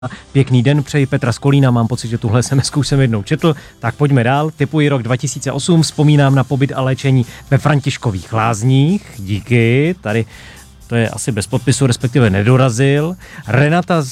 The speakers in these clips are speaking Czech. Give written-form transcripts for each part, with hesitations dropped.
Pěkný den, přeji Petra z Kolína, mám pocit, že tuhle SMS-ku jsem jednou četl, tak pojďme dál. Tipuji rok 2008, vzpomínám na pobyt a léčení ve Františkových Lázních, díky, tady to je asi bez podpisu, respektive nedorazil. Renata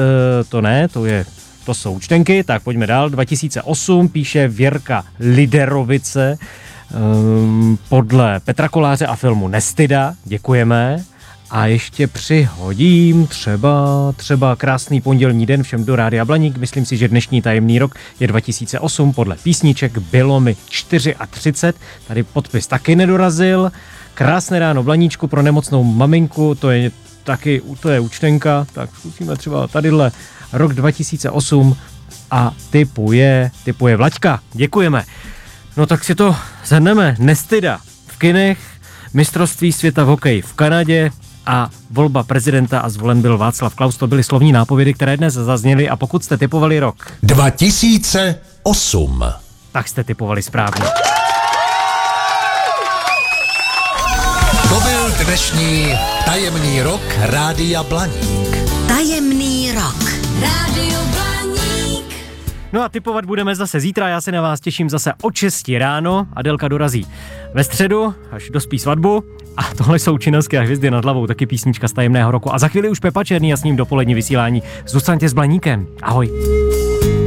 to jsou účtenky, tak pojďme dál. 2008 píše Věrka Liderovice podle Petra Koláře a filmu Nestyda, děkujeme. A ještě přihodím třeba krásný pondělní den všem do Rádia Blaník. Myslím si, že dnešní tajemný rok je 2008 podle písniček Bylo mi 34. Tady podpis taky nedorazil. Krásné ráno Blaníčku pro nemocnou maminku, to je účtenka, tak zkusíme třeba tadyhle rok 2008 a typuje Vlaďka. Děkujeme. No tak si to zhrneme. Nestyda v kinech, mistrovství světa v hokeji v Kanadě a volba prezidenta a zvolen byl Václav Klaus. To byly slovní nápovědy, které dnes zazněly a pokud jste typovali rok 2008, tak jste typovali správně. To byl dnešní tajemný rok Rádia Blaník. Tajemný rok. Rádio Blaník. No a tipovat budeme zase zítra, já se na vás těším zase od 6 ráno. Adelka dorazí ve středu, až dospí svatbu. A tohle jsou Činelské hvězdy nad hlavou, taky písnička z tajemného roku. A za chvíli už Pepa Černý a s ním dopolední vysílání. Zůstaňte s Blaníkem. Ahoj.